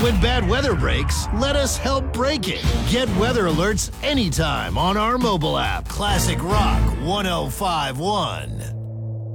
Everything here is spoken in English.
When bad weather breaks, let us help break it. Get weather alerts anytime on our mobile app. Classic Rock 1051.